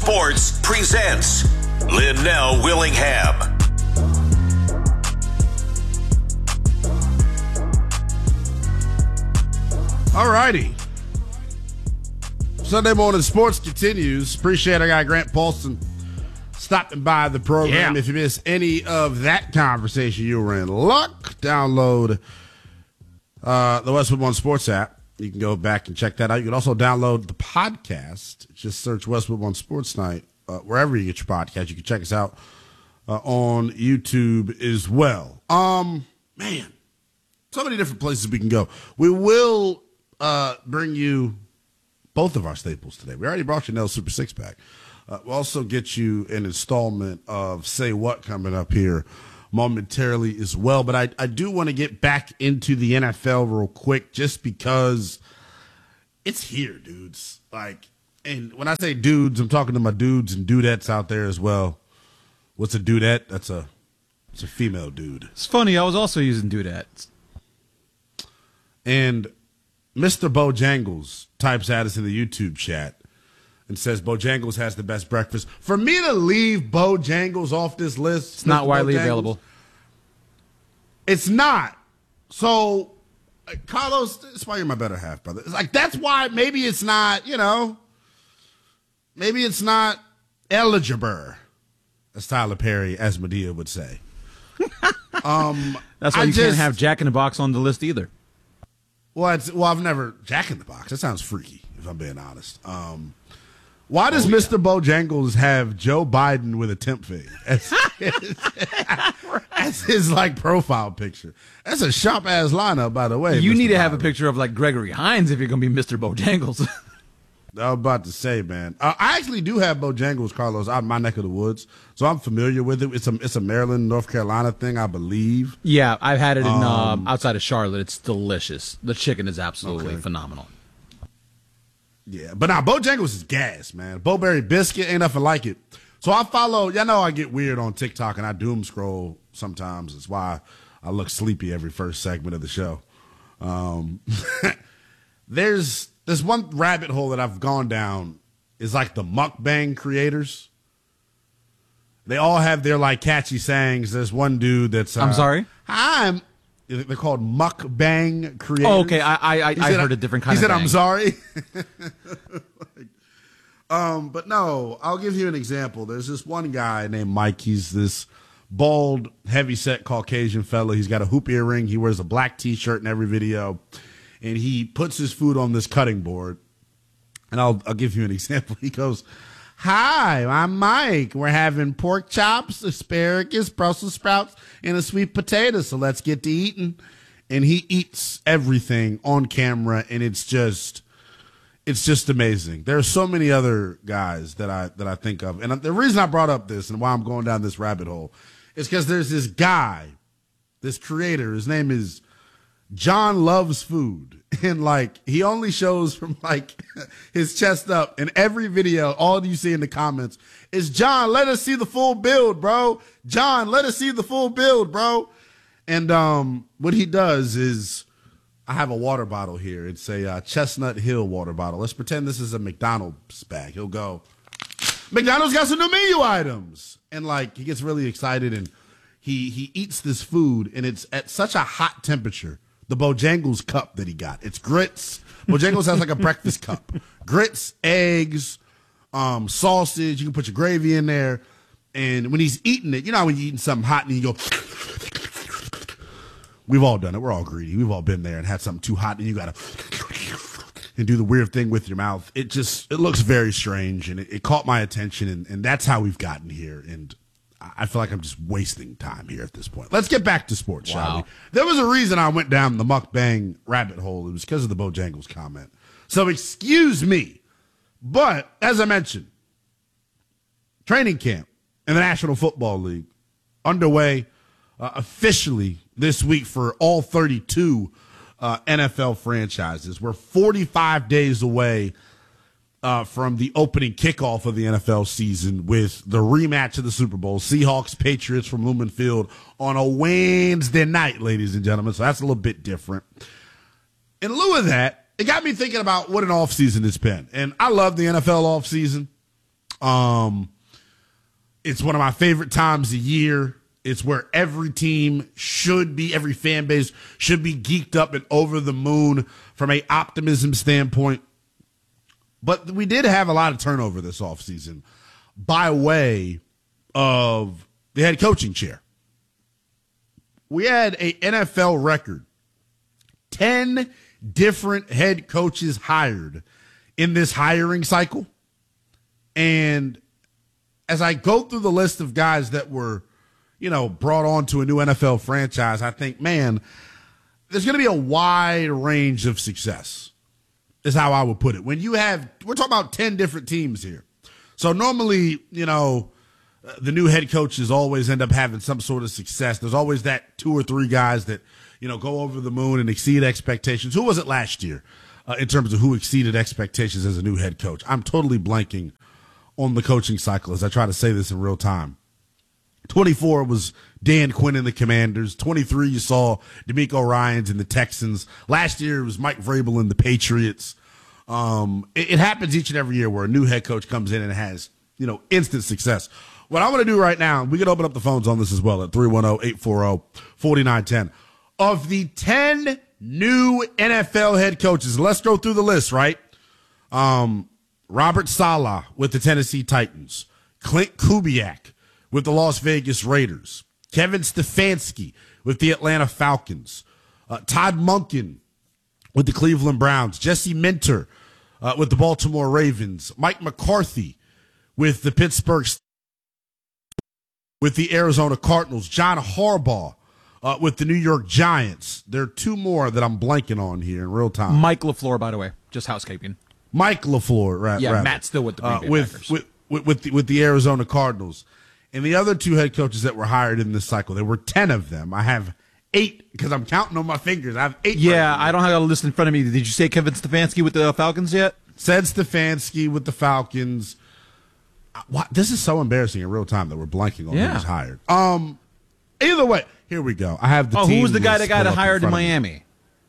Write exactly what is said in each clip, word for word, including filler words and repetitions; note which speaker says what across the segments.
Speaker 1: Sports presents Linnell Willingham.
Speaker 2: All righty. Sunday morning sports continues. Appreciate our guy Grant Paulson stopping by the program.
Speaker 3: Yeah.
Speaker 2: If you missed any of that conversation, you were in luck. Download uh, the Westwood One Sports app. You can go back and check that out. You can also download the podcast. Just search Westwood One Sports Night uh, wherever you get your podcast. You can check us out uh, on YouTube as well. Um, man, so many different places we can go. We will uh, bring you both of our staples today. We already brought you Nell Super Six Pack. Uh, we'll also get you an installment of Say What coming up here momentarily as well. But I, I do want to get back into the N F L real quick just because it's here, dudes. Like, and when I say dudes, I'm talking to my dudes and dudettes out there as well. What's a dudette? That's a it's a female dude.
Speaker 3: It's funny, I was also using dudettes.
Speaker 2: And Mister Bojangles types at us in the YouTube chat and says Bojangles has the best breakfast. For me to leave Bojangles off this list,
Speaker 3: It's not
Speaker 2: Mister
Speaker 3: widely
Speaker 2: Bojangles,
Speaker 3: available.
Speaker 2: It's not. So, uh, Carlos, that's why you're my better half, brother. It's like, that's why maybe it's not, you know, maybe it's not eligible, as Tyler Perry, as Medea would say. um,
Speaker 3: That's why
Speaker 2: I
Speaker 3: you
Speaker 2: just,
Speaker 3: can't have Jack in the Box on the list either.
Speaker 2: Well, it's, well, I've never Jack in the Box. That sounds freaky, if I'm being honest. Um, why does
Speaker 3: Oh, yeah.
Speaker 2: Mister Bojangles have Joe Biden with a temp fade as, as his like profile picture? That's a sharp ass lineup, by the way.
Speaker 3: You
Speaker 2: Mister
Speaker 3: need to have a
Speaker 2: Biden.
Speaker 3: picture of like Gregory Hines if you're going to be Mister Bojangles.
Speaker 2: I was about to say, man. Uh, I actually do have Bojangles, Carlos, out in my neck of the woods, so I'm familiar with it. It's a it's a Maryland, North Carolina thing, I believe.
Speaker 3: Yeah, I've had it in
Speaker 2: Um,
Speaker 3: um, outside of Charlotte. It's delicious. The chicken is absolutely
Speaker 2: Okay.
Speaker 3: phenomenal.
Speaker 2: Yeah, but now Bojangles is gas, man. Bowberry biscuit ain't nothing like it. So I follow. Y'all know I get weird on TikTok and I doom scroll sometimes. It's why I look sleepy every first segment of the show. Um, there's this one rabbit hole that I've gone down is like the mukbang creators. They all have their like catchy sayings. There's one dude that's uh,
Speaker 3: I'm sorry?
Speaker 2: Hi, I'm. They're called mukbang creators.
Speaker 3: Oh, okay. I I, I,
Speaker 2: He
Speaker 3: I
Speaker 2: said,
Speaker 3: heard a different kind
Speaker 2: he
Speaker 3: of
Speaker 2: said,
Speaker 3: thing.
Speaker 2: I'm sorry. Like, um, but no, I'll give you an example. There's this one guy named Mike. He's this bald, heavy-set Caucasian fella. He's got a hoop earring. He wears a black T-shirt in every video. And he puts his food on this cutting board. And I'll, I'll give you an example. He goes, hi, I'm Mike. We're having pork chops, asparagus, Brussels sprouts, and a sweet potato. So let's get to eating. And he eats everything on camera, and it's just, it's just amazing. There are so many other guys that I that I think of, and the reason I brought up this and why I'm going down this rabbit hole is because there's this guy, this creator. His name is John Loves Food, and like he only shows from like his chest up. In every video, all you see in the comments is John, let us see the full build, bro. John, let us see the full build, bro. And um, what he does is, I have a water bottle here. It's a uh, Chestnut Hill water bottle. Let's pretend this is a McDonald's bag. He'll go, McDonald's got some new menu items, and like he gets really excited, and he he eats this food, and it's at such a hot temperature. The Bojangles cup that he got. It's grits. Bojangles has like a breakfast cup. Grits, eggs, um, sausage. You can put your gravy in there. And when he's eating it, you know how when you're eating something hot and you go, we've all done it. We're all greedy. We've all been there and had something too hot and you got to and do the weird thing with your mouth. It just, it looks very strange, and it, it caught my attention, and, and that's how we've gotten here. And I feel like I'm just wasting time here at this point. Let's get back to sports,
Speaker 3: Wow.
Speaker 2: shall we? There was a reason I went down the mukbang rabbit hole. It was because of the Bojangles comment. So excuse me. But as I mentioned, training camp in the National Football League underway uh, officially this week for all thirty-two uh, N F L franchises. We're forty-five days away Uh, from the opening kickoff of the N F L season with the rematch of the Super Bowl, Seahawks, Patriots from Lumen Field on a Wednesday night, ladies and gentlemen. So that's a little bit different. In lieu of that, it got me thinking about what an offseason it's been. And I love the N F L offseason. Um, it's one of my favorite times of year. It's where every team should be, every fan base should be geeked up and over the moon from a optimism standpoint. But we did have a lot of turnover this offseason by way of the head coaching chair. We had a N F L record, ten different head coaches hired in this hiring cycle. And as I go through the list of guys that were, you know, brought on to a new N F L franchise, I think, man, there's going to be a wide range of success, is how I would put it. When you have, we're talking about ten different teams here. So normally, you know, the new head coaches always end up having some sort of success. There's always that two or three guys that, you know, go over the moon and exceed expectations. Who was it last year uh, in terms of who exceeded expectations as a new head coach? I'm totally blanking on the coaching cycle as I try to say this in real time. twenty-four was Dan Quinn in the Commanders. twenty-three, you saw DeMeco Ryans in the Texans. Last year, it was Mike Vrabel in the Patriots. Um, it, it happens each and every year where a new head coach comes in and has, you know, instant success. What I want to do right now, we can open up the phones on this as well at three one zero, eight four zero, four nine one zero. Of the ten new N F L head coaches, let's go through the list, right? Um, Robert Saleh with the Tennessee Titans. Clint Kubiak with the Las Vegas Raiders. Kevin Stefanski with the Atlanta Falcons. Uh, Todd Monken with the Cleveland Browns. Jesse Minter uh, with the Baltimore Ravens. Mike McCarthy with the Pittsburgh Steelers. With the Arizona Cardinals. John Harbaugh uh, with the New York Giants. There are two more that I'm blanking on here in real time.
Speaker 3: Mike LaFleur, by the way, just housekeeping.
Speaker 2: Mike LaFleur, right?
Speaker 3: Yeah,
Speaker 2: rather.
Speaker 3: Matt's still with the Green
Speaker 2: uh,
Speaker 3: Bay
Speaker 2: with,
Speaker 3: Packers.
Speaker 2: with with with the, with the Arizona Cardinals. And the other two head coaches that were hired in this cycle, there were ten of them. I have eight because I'm counting on my fingers. I have eight.
Speaker 3: Yeah, I don't have a list in front of me. Did you say Kevin Stefanski with the Falcons yet?
Speaker 2: Said Stefanski with the Falcons. What? This is so embarrassing in real time that we're blanking on
Speaker 3: Yeah.
Speaker 2: who was hired. Um, either way, here we go. I have the.
Speaker 3: Oh,
Speaker 2: team
Speaker 3: who was the guy
Speaker 2: list
Speaker 3: that got
Speaker 2: pulled up
Speaker 3: hired in
Speaker 2: front of me.
Speaker 3: Miami?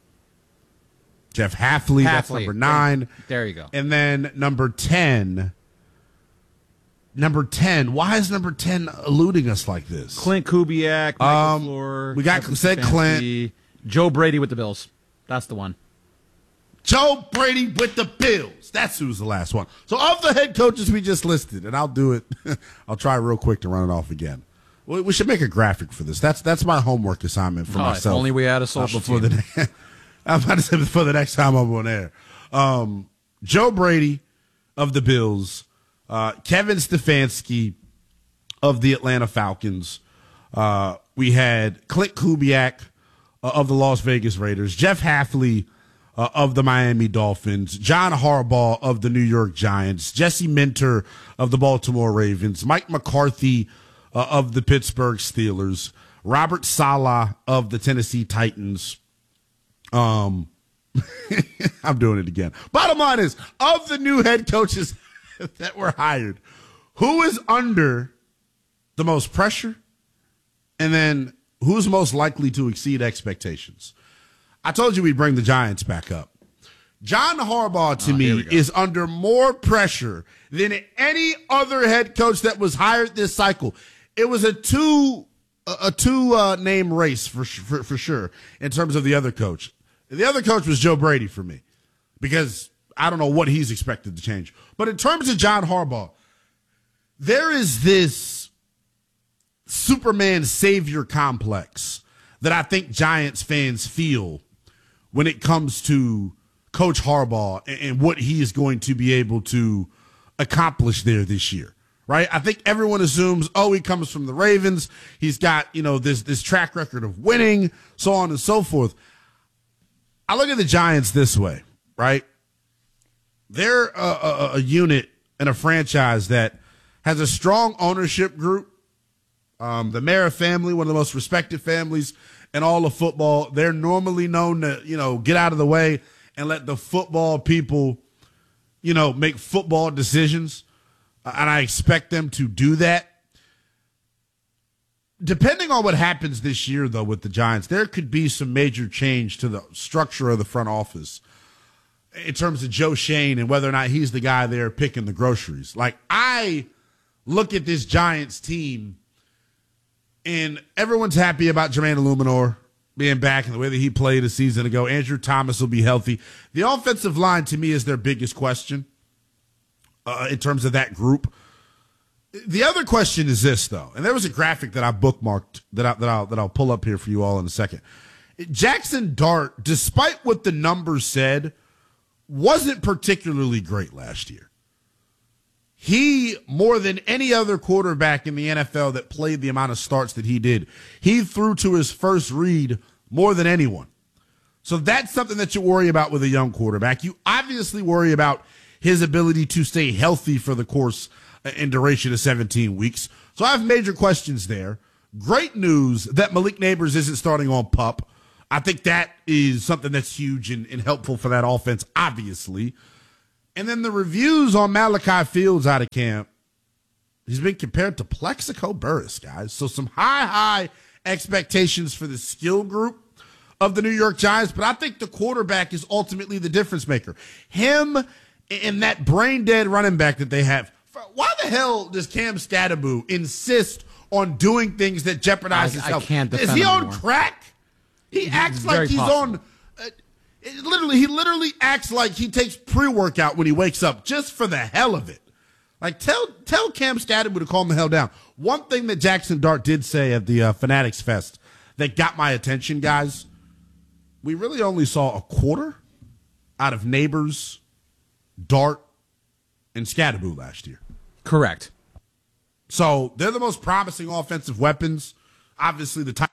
Speaker 2: Jeff Hafley, that's
Speaker 3: Hafley.
Speaker 2: number nine.
Speaker 3: There you go.
Speaker 2: And then number ten. Number ten. Why is number ten eluding us like this?
Speaker 3: Clint Kubiak, Mike
Speaker 2: Um,
Speaker 3: LaFleur.
Speaker 2: we got-
Speaker 3: Kevin
Speaker 2: said
Speaker 3: Stefanski, Joe Brady with the Bills. That's the one.
Speaker 2: Joe Brady with the Bills. That's who's the last one. So of the head coaches we just listed, and I'll do it. I'll try real quick to run it off again. We, we should make a graphic for this. That's that's my homework assignment for
Speaker 3: Oh, if
Speaker 2: myself.
Speaker 3: only we had a
Speaker 2: uh,
Speaker 3: social
Speaker 2: before
Speaker 3: team.
Speaker 2: the. I'm about to say before the next time I'm on air. Um, Joe Brady of the Bills, uh, Kevin Stefanski of the Atlanta Falcons. Uh, we had Clint Kubiak uh, of the Las Vegas Raiders, Jeff Hafley uh, of the Miami Dolphins, John Harbaugh of the New York Giants, Jesse Minter of the Baltimore Ravens, Mike McCarthy uh, of the Pittsburgh Steelers, Robert Saleh of the Tennessee Titans. Um, I'm doing it again. Bottom line is, of the new head coaches that were hired, who is under the most pressure? And then who's most likely to exceed expectations? I told you we'd bring the Giants back up. John Harbaugh, to
Speaker 3: Oh, here we
Speaker 2: me,
Speaker 3: go.
Speaker 2: is under more pressure than any other head coach that was hired this cycle. It was a two a, a two uh, name race for, for for sure in terms of the other coach. The other coach was Joe Brady for me because I don't know what he's expected to change. But in terms of John Harbaugh, there is this Superman savior complex that I think Giants fans feel when it comes to Coach Harbaugh and, and what he is going to be able to accomplish there this year. Right? I think everyone assumes, oh, he comes from the Ravens. He's got, you know, this this track record of winning, so on and so forth. I look at the Giants this way, right? They're a, a, a unit and a franchise that has a strong ownership group. Um, the Mara family, one of the most respected families in all of football. They're normally known to, you know, get out of the way and let the football people, you know, make football decisions. Uh, and I expect them to do that. Depending on what happens this year, though, with the Giants, there could be some major change to the structure of the front office. in terms of Joe Shane and whether or not he's the guy there picking the groceries. Like, I look at this Giants team, and everyone's happy about Jermaine Illuminor being back and the way that he played a season ago. Andrew Thomas will be healthy. The offensive line, to me, is their biggest question uh, in terms of that group. The other question is this, though, and there was a graphic that I bookmarked that, I, that, I'll, that I'll pull up here for you all in a second. Jackson Dart, despite what the numbers said, wasn't particularly great last year. He, more than any other quarterback in the N F L that played the amount of starts that he did, he threw to his first read more than anyone. So that's something that you worry about with a young quarterback. You obviously worry about his ability to stay healthy for the course and duration of seventeen weeks. So I have major questions there. Great news that Malik Neighbors isn't starting on PUP. I think that is something that's huge and, and helpful for that offense, obviously. And then the reviews on Malachi Fields out of camp, he's been compared to Plexico Burress, guys. So some high, high expectations for the skill group of the New York Giants, but I think the quarterback is ultimately the difference maker. Him and that brain-dead running back that they have. Why the hell does Cam Stadaboo insist on doing things that jeopardize his
Speaker 3: I,
Speaker 2: health?
Speaker 3: I can't defend
Speaker 2: Is he
Speaker 3: him
Speaker 2: on
Speaker 3: anymore.
Speaker 2: crack? He
Speaker 3: It's
Speaker 2: acts
Speaker 3: very
Speaker 2: like he's
Speaker 3: possible.
Speaker 2: on... Uh, it literally, he literally acts like he takes pre-workout when he wakes up just for the hell of it. Like, tell tell Cam Stadaboo to calm the hell down. One thing that Jackson Dart did say at the uh, Fanatics Fest that got my attention, guys, we really only saw a quarter out of Neighbors, Dart, and Stadaboo last year.
Speaker 3: Correct.
Speaker 2: So they're the most promising offensive weapons. Obviously, the tight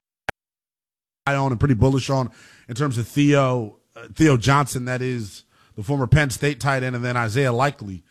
Speaker 2: on and pretty bullish on in terms of Theo uh, Theo Johnson, that is the former Penn State tight end, and then Isaiah Likely.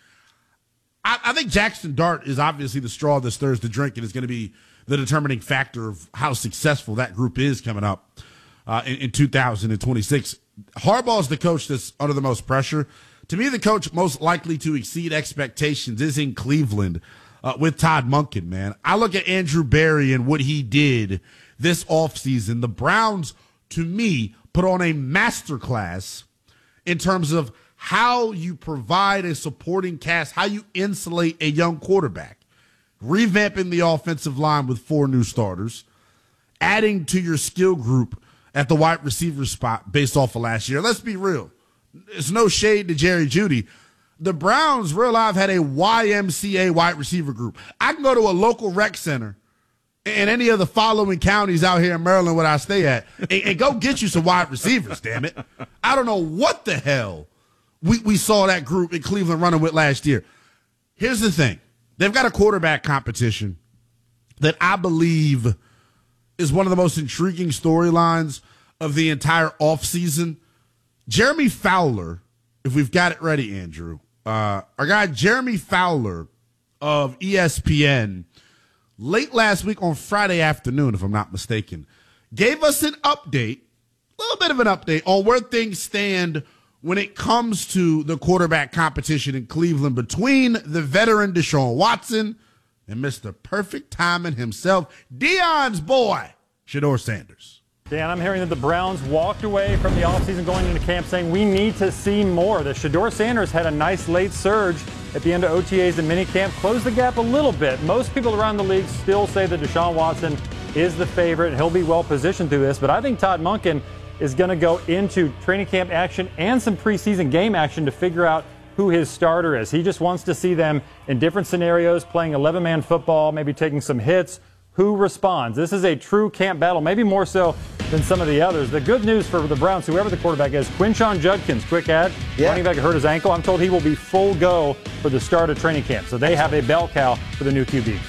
Speaker 2: I, I think Jackson Dart is obviously the straw that stirs the drink and is going to be the determining factor of how successful that group is coming up uh, in, in two thousand twenty-six. Harbaugh is the coach that's under the most pressure. To me, the coach most likely to exceed expectations is in Cleveland uh, with Todd Monken, man. I look at Andrew Berry and what he did this offseason. The Browns, to me, put on a masterclass in terms of how you provide a supporting cast, how you insulate a young quarterback, revamping the offensive line with four new starters, adding to your skill group at the wide receiver spot based off of last year. Let's be real. It's no shade to Jerry Jeudy. The Browns, real life, had a Y M C A wide receiver group. I can go to a local rec center in any of the following counties out here in Maryland where I stay at and, and go get you some wide receivers, damn it. I don't know what the hell we, we saw that group in Cleveland running with last year. Here's the thing. They've got a quarterback competition that I believe is one of the most intriguing storylines of the entire offseason. Jeremy Fowler, if we've got it ready, Andrew, uh, our guy Jeremy Fowler of E S P N, late last week on Friday afternoon, if I'm not mistaken, gave us an update, a little bit of an update on where things stand when it comes to the quarterback competition in Cleveland between the veteran Deshaun Watson and Mister Perfect Timing himself, Deion's boy, Shedeur Sanders.
Speaker 4: Dan, I'm hearing that the Browns walked away from the offseason going into camp saying we need to see more. The Shedeur Sanders had a nice late surge at the end of O T As and minicamp, closed the gap a little bit. Most people around the league still say that Deshaun Watson is the favorite and he'll be well positioned through this. But I think Todd Monken is going to go into training camp action and some preseason game action to figure out who his starter is. He just wants to see them in different scenarios, playing eleven-man football, maybe taking some hits. Who responds? This is a true camp battle, maybe more so than some of the others. The good news for the Browns, whoever the quarterback is, Quinshon Judkins, quick ad, yeah. running back hurt his ankle. I'm told he will be full go for the start of training camp. So they have a bell cow for the new Q B.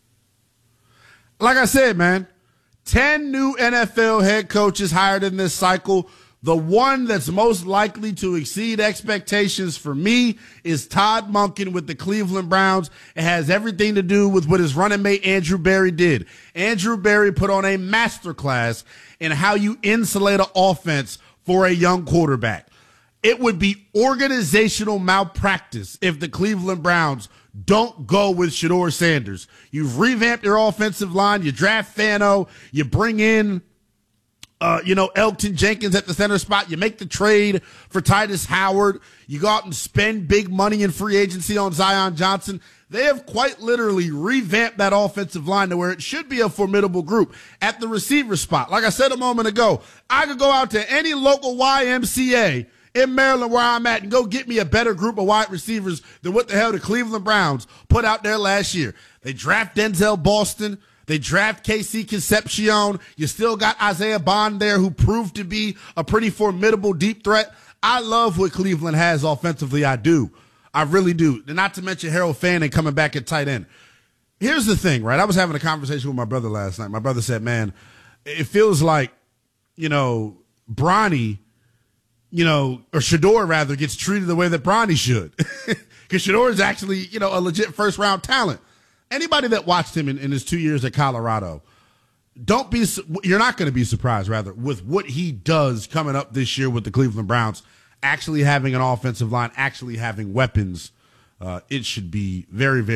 Speaker 2: Like I said, man, ten new N F L head coaches hired in this cycle. The one that's most likely to exceed expectations for me is Todd Monken with the Cleveland Browns. It has everything to do with what his running mate Andrew Berry did. Andrew Berry put on a masterclass in how you insulate an offense for a young quarterback. It would be organizational malpractice if the Cleveland Browns don't go with Shedeur Sanders. You've revamped your offensive line. You draft Fano. You bring in Uh, you know, Elton Jenkins at the center spot. You make the trade for Titus Howard. You go out and spend big money in free agency on Zion Johnson. They have quite literally revamped that offensive line to where it should be a formidable group at the receiver spot. Like I said a moment ago, I could go out to any local Y M C A in Maryland where I'm at and go get me a better group of wide receivers than what the hell the Cleveland Browns put out there last year. They draft Denzel Boston. They draft K C Concepcion. You still got Isaiah Bond there, who proved to be a pretty formidable deep threat. I love what Cleveland has offensively. I do. I really do. And not to mention Harold Fanning coming back at tight end. Here's the thing, right? I was having a conversation with my brother last night. My brother said, man, it feels like, you know, Bronny, you know, or Shedeur rather, gets treated the way that Bronny should. Because Shedeur is actually, you know, a legit first round talent. Anybody that watched him in, in his two years at Colorado, don't be, you're not going to be surprised, rather, with what he does coming up this year with the Cleveland Browns, actually having an offensive line, actually having weapons. Uh, it should be very, very